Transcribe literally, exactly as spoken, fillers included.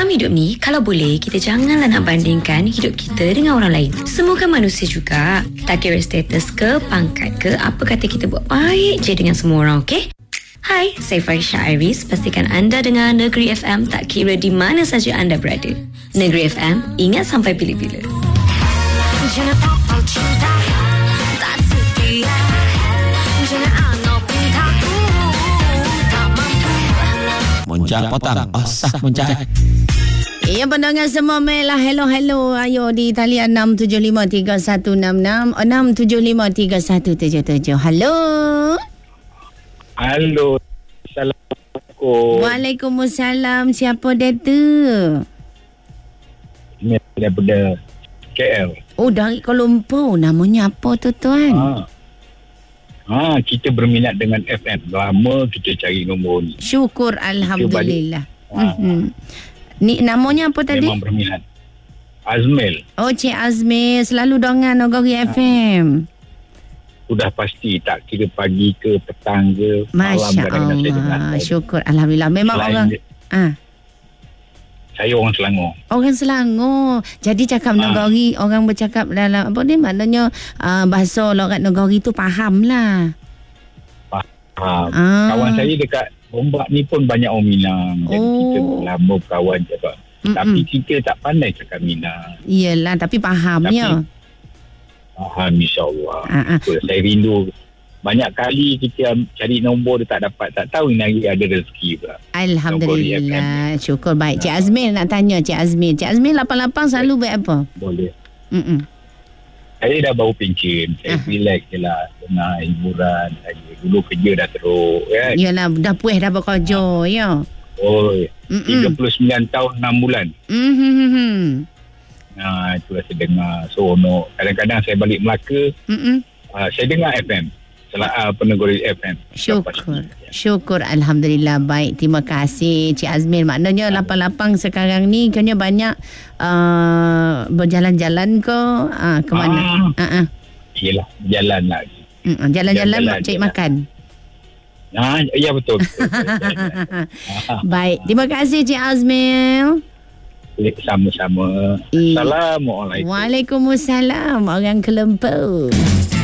Dalam hidup ni, kalau boleh, kita janganlah nak bandingkan hidup kita dengan orang lain. Semua kan manusia juga. Tak kira status ke, pangkat ke, apa kata kita buat baik je dengan semua orang, okey? Hai, saya Farisha Iris. Pastikan anda dengar Negeri F M tak kira di mana saja anda berada. Negeri F M, ingat sampai bila-bila. Jangan tak cinta, tak setia. Jangan anggap pintaku tak mampu. Monjak potang. Oh, sah monjak. Ya, pendengar semua melah. Hello, hello. Ayo di talian enam tujuh lima tiga satu enam enam enam tujuh lima tiga satu tujuh tujuh. Halo. Halo. Assalamualaikum. Waalaikumsalam. Siapa dia tu? Ini daripada K L. Oh, dari Kuala Lumpur. Namanya apa tu, tuan? Ha. Ha, kita berminat dengan F M. Lama kita cari nombor ni. Syukur, Alhamdulillah. Ha. Mm-hmm. Ni namanya apa tadi? Memang berminat. Azmil. Oh, Cik Azmil. Selalu dengar Negeri ha. F M. Sudah pasti, tak kira pagi ke petang ke malam. Masya Allah. Syukur, Alhamdulillah. Memang selain orang dia, ah. Saya orang Selangor. Orang Selangor. Jadi cakap ah. Negeri, orang bercakap dalam apa ni, maknanya uh, bahasa logat Negeri tu faham lah. Faham. Ah. Kawan saya dekat Bombak ni pun banyak orang Minang. Dan oh. kita lama kawan cakap. Mm-mm. Tapi kita tak pandai cakap Minang. Iyalah, tapi faham tapi, ya. Faham, insyaAllah. Uh-uh. Saya rindu. Banyak kali kita cari nombor dia tak dapat. Tak tahu ni hari ada rezeki pula. Alhamdulillah. Syukur baik. Cik Azmil nak tanya Cik Azmil. Cik Azmil lapan lapan selalu buat apa? Boleh. Mm-mm. Saya dah baru pencen. Saya uh. relax je lah. Dengar hiburan. Saya dulu kerja dah teruk. Kan? Yalah, dah puas dah bekerja. Uh. Ya. Oh, Mm-mm. tiga puluh sembilan tahun enam bulan. Mm-hmm. Nah, itulah saya dengar seronok. Kadang-kadang saya balik Melaka, uh, saya dengar F M. Salah uh, Peneguri F M. Syukur. Syukur, Alhamdulillah. Baik, terima kasih Cik Azmil. Maknanya lapan lapan sekarang ni kena banyak uh, berjalan-jalan ke uh, ke mana? Ah. Uh-uh. Yelah, jalan lah. Mm-mm. Jalan-jalan, jalan, cari jalan. Makan. Ah, ya betul. betul. Baik, terima kasih Cik Azmil. Sama-sama. Assalamualaikum. Waalaikumsalam. Orang Kuala Lumpur.